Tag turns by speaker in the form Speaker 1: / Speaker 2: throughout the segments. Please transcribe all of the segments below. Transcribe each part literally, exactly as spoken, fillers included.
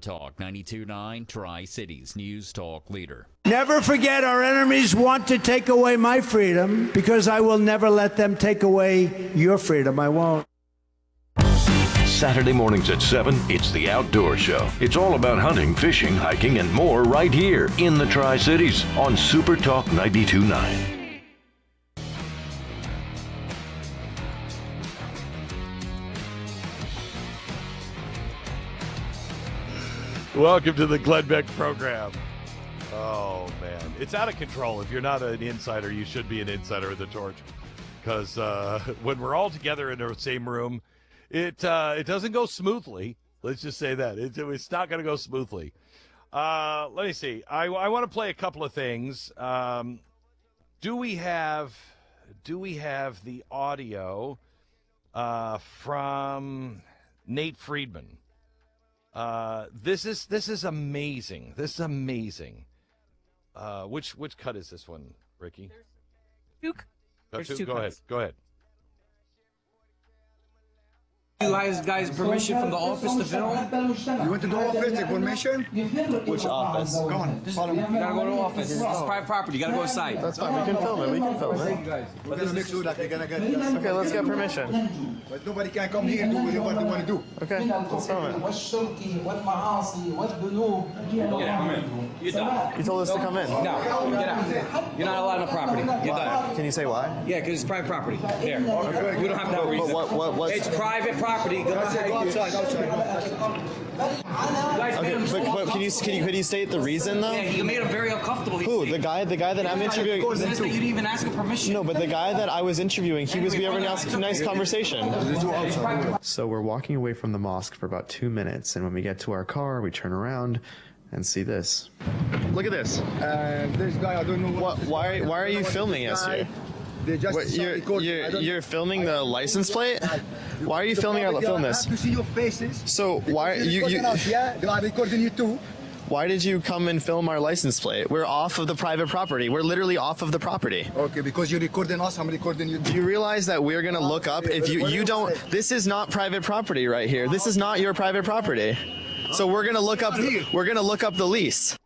Speaker 1: Talk ninety-two point nine, Tri-Cities News Talk Leader.
Speaker 2: Never forget, our enemies want to take away my freedom because I will never let them take away your freedom. I won't.
Speaker 3: Saturday mornings at seven, it's The Outdoor Show. It's all about hunting, fishing, hiking, and more right here in the Tri-Cities on Super Talk ninety-two point nine.
Speaker 4: Welcome to the Glenn Beck program. Oh, man. It's out of control. If you're not an insider, you should be an insider of the Torch. Because uh, when we're all together in the same room, it uh, it doesn't go smoothly. Let's just say that. It, it's not going to go smoothly. Uh, let me see. I, I want to play a couple of things. Um, do we have do we have the audio uh, from Nate Friedman? Uh, this is this is amazing. This is amazing. Uh, which which cut is this one, Ricky?
Speaker 5: Two.
Speaker 4: Cut
Speaker 5: There's
Speaker 4: two?
Speaker 5: two
Speaker 4: Go
Speaker 5: cuts.
Speaker 4: ahead. Go ahead.
Speaker 6: You guys, guys, permission from the office to film?
Speaker 7: You went to the office, the permission?
Speaker 6: Which office?
Speaker 7: Go on, follow me.
Speaker 6: You gotta go to the office. This is private property. You gotta go inside.
Speaker 8: That's fine. We can film it. We can film it.
Speaker 7: We're gonna make sure that they're gonna get
Speaker 8: Okay, let's get permission.
Speaker 7: But nobody can come here and do what they want to do.
Speaker 8: Okay, let's film it.
Speaker 6: Yeah, come in. You're done.
Speaker 8: You told us to come in.
Speaker 6: No, get out. You're not allowed on the property. You're done.
Speaker 8: Can you say why?
Speaker 6: Yeah, because it's private property. There. We don't have no reason.
Speaker 8: But what? What? What's...
Speaker 6: It's private property. Go outside.
Speaker 7: Go outside, outside.
Speaker 8: Okay, but, but can you can you can you state the reason though?
Speaker 6: Yeah, you made him very uncomfortable.
Speaker 8: Who? The guy? The guy that I'm interviewing?
Speaker 6: You didn't even ask him permission.
Speaker 8: No, but the guy that I was interviewing, he was we having a nice conversation. So we're walking away from the mosque for about two minutes, and when we get to our car, we turn around and see this. Look at this.
Speaker 7: And this guy, I don't know what.
Speaker 8: What? Why? Why are you filming us here?
Speaker 7: They just
Speaker 8: What, you're
Speaker 7: recording. I
Speaker 8: you're,
Speaker 7: don't-
Speaker 8: you're filming the license plate? Why are you filming our film
Speaker 7: I
Speaker 8: this?
Speaker 7: have to see your faces.
Speaker 8: So why
Speaker 7: They're
Speaker 8: you
Speaker 7: recording
Speaker 8: you?
Speaker 7: us, yeah, they are recording you too.
Speaker 8: Why did you come and film our license plate? We're off of the private property. We're literally off of the property.
Speaker 7: Okay, because you're recording us, I'm recording you
Speaker 8: Do
Speaker 7: too.
Speaker 8: you realize that we're gonna look up if you you don't? This is not private property right here. This is not your private property. So we're gonna look up. We're gonna look up the lease.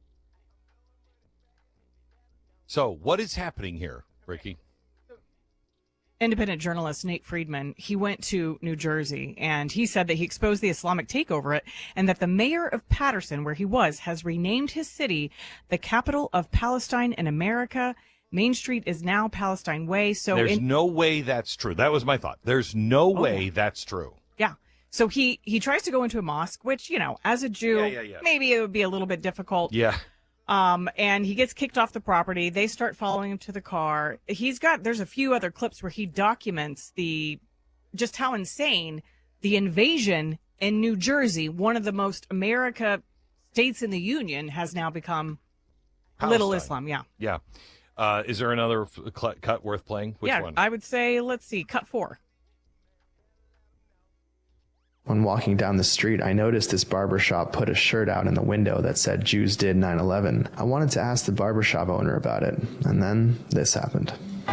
Speaker 4: So what is happening here, Ricky?
Speaker 5: Independent journalist Nate Friedman, he went to New Jersey and he said that he exposed the Islamic takeover it and that the mayor of Patterson, where he was, has renamed his city the capital of Palestine in America. Main Street is now Palestine Way. So
Speaker 4: There's
Speaker 5: in,
Speaker 4: no way that's true. That was my thought. There's no way that's true.
Speaker 5: yeah. So he, he tries to go into a mosque, which, you know, as a Jew,
Speaker 4: Yeah, yeah, yeah.
Speaker 5: maybe it would be a little bit difficult.
Speaker 4: Yeah.
Speaker 5: Um, and he gets kicked off the property. They start following him to the car. He's got, there's a few other clips where he documents the, just how insane the invasion in New Jersey, one of the most America states in the Union, has now become Little
Speaker 4: Palestine.
Speaker 5: Islam. Yeah.
Speaker 4: Yeah. Uh, is there another f- cl- cut worth playing? Which
Speaker 5: yeah.
Speaker 4: one?
Speaker 5: I would say, let's see, cut four.
Speaker 8: When walking down the street, I noticed this barbershop put a shirt out in the window that said Jews did nine eleven. I wanted to ask the barbershop owner about it, and then this happened.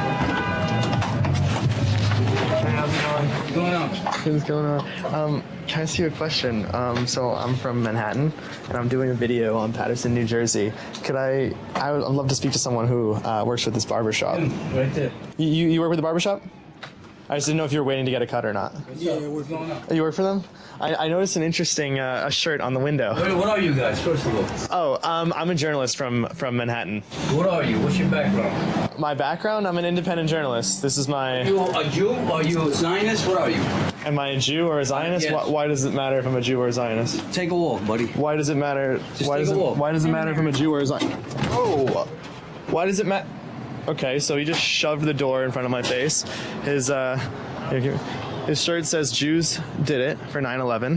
Speaker 6: What's going on?
Speaker 8: What's going on? Um, can I ask you a question? Um, so I'm from Manhattan, and I'm doing a video on Patterson, New Jersey. Could I, I would I'd love to speak to someone who uh, works with this barbershop.
Speaker 6: Right there.
Speaker 8: You, you you work with the barbershop? I just didn't know if you were waiting to get a cut or not.
Speaker 6: Yeah, what's going on?
Speaker 8: You work for them? I, I noticed an interesting uh, a shirt on the window.
Speaker 6: What, what are you guys, first of all?
Speaker 8: Oh, um, I'm a journalist from, from Manhattan.
Speaker 6: What are you? What's your background?
Speaker 8: My background, I'm an independent journalist. This is my...
Speaker 6: Are you a Jew? Are you a Zionist? What are you?
Speaker 8: Am I a Jew or a Zionist?
Speaker 6: Yes.
Speaker 8: Why, why does it matter if I'm a Jew or a Zionist?
Speaker 6: Take a walk, buddy.
Speaker 8: Why does it matter?
Speaker 6: Just
Speaker 8: why
Speaker 6: take
Speaker 8: does
Speaker 6: a
Speaker 8: it,
Speaker 6: walk.
Speaker 8: Why does it matter if I'm a Jew or a Zionist? Oh! Why does it matter? Okay, so he just shoved the door in front of my face. His, uh... here, here. His shirt says Jews did it for nine eleven.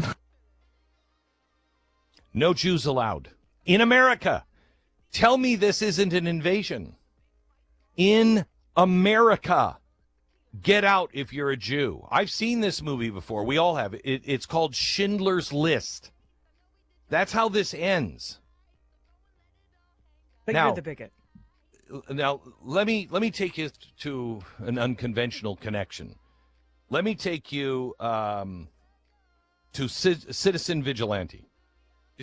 Speaker 4: No Jews allowed in America. Tell me this isn't an invasion. In America. Get out if you're a Jew. I've seen this movie before. We all have. It, it's called Schindler's List. That's how this ends.
Speaker 5: But
Speaker 4: Now-
Speaker 5: you're the bigot.
Speaker 4: Now, let me let me take you to an unconventional connection. Let me take you um, to ci- Citizen Vigilante.